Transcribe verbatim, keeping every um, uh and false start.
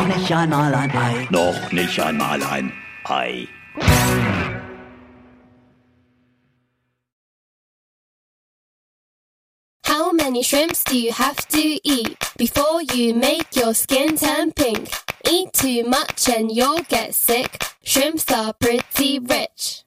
nicht einmal ein Ei. Noch nicht einmal ein Ei. How many shrimps do you have to eat before you make your skin turn pink? Eat too much and you'll get sick. Shrimps are pretty rich.